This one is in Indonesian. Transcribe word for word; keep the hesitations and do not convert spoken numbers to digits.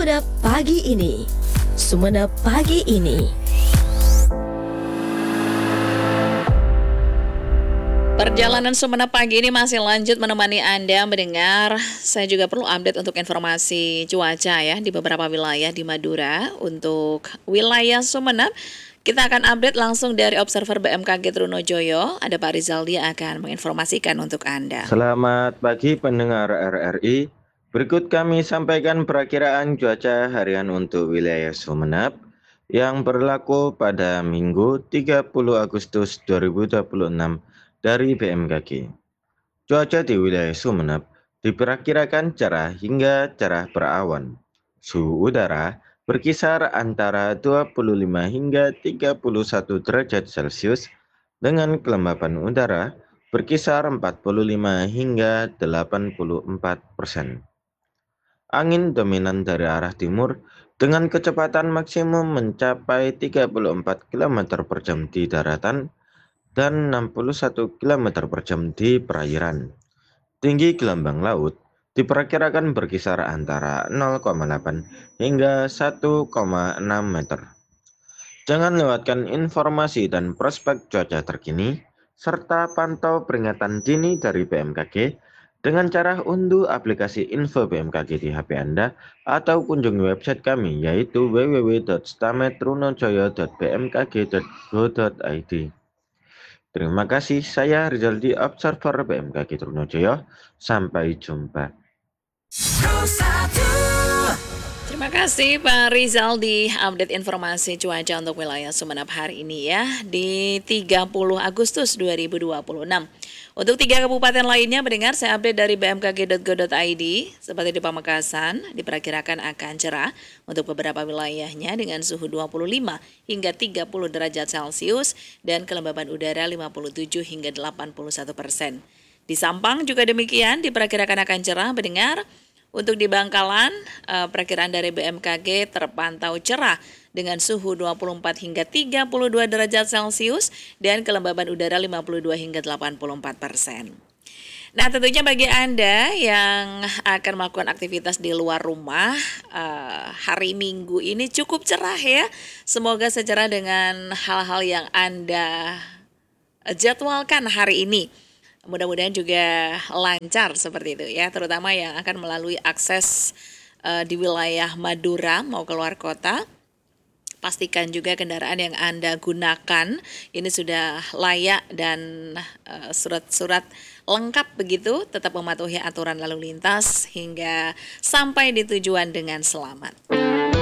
Sumenep pagi ini. Sumenep pagi ini. Perjalanan Sumenep pagi ini masih lanjut menemani Anda mendengar. Saya juga perlu update untuk informasi cuaca ya di beberapa wilayah di Madura. Untuk wilayah Sumenep, kita akan update langsung dari Observer B M K G Trunojoyo. Ada Pak Rizaldi yang akan menginformasikan untuk Anda. Selamat pagi pendengar R R I. Berikut kami sampaikan perakiraan cuaca harian untuk wilayah Sumenep yang berlaku pada Minggu tiga puluh Agustus dua ribu dua puluh enam dari B M K G. Cuaca di wilayah Sumenep diperkirakan cerah hingga cerah berawan. Suhu udara berkisar antara dua puluh lima hingga tiga puluh satu derajat Celcius dengan kelembapan udara berkisar empat puluh lima hingga delapan puluh empat persen. Angin dominan dari arah timur dengan kecepatan maksimum mencapai tiga puluh empat kilometer per jam di daratan dan enam puluh satu kilometer per jam di perairan. Tinggi gelombang laut diperkirakan berkisar antara nol koma delapan hingga satu koma enam meter. Jangan lewatkan informasi dan prospek cuaca terkini, serta pantau peringatan dini dari B M K G dengan cara unduh aplikasi Info B M K G di H P Anda atau kunjungi website kami yaitu w w w titik stametrunojoyo titik b m k g titik go titik i d. Terima kasih, saya Rizaldi, Observer B M K G Trunojoyo. Sampai jumpa. Terima kasih Pak Rizaldi, update informasi cuaca untuk wilayah Sumenep hari ini ya di tiga puluh Agustus dua ribu dua puluh enam. Untuk tiga kabupaten lainnya mendengar saya update dari b m k g titik go titik i d. Seperti di Pamekasan diperkirakan akan cerah untuk beberapa wilayahnya dengan suhu dua puluh lima hingga tiga puluh derajat Celcius dan kelembaban udara lima puluh tujuh hingga delapan puluh satu persen. Di Sampang juga demikian diperkirakan akan cerah mendengar. Untuk di Bangkalan, eh, perkiraan dari B M K G terpantau cerah dengan suhu dua puluh empat hingga tiga puluh dua derajat Celcius dan kelembaban udara lima puluh dua hingga delapan puluh empat persen. Nah, tentunya bagi Anda yang akan melakukan aktivitas di luar rumah, eh, hari Minggu ini cukup cerah ya. Semoga secerah dengan hal-hal yang Anda jadwalkan hari ini. Mudah-mudahan juga lancar seperti itu ya, terutama yang akan melalui akses uh, di wilayah Madura mau keluar kota. Pastikan juga kendaraan yang Anda gunakan ini sudah layak dan uh, surat-surat lengkap begitu, tetap mematuhi aturan lalu lintas hingga sampai di tujuan dengan selamat.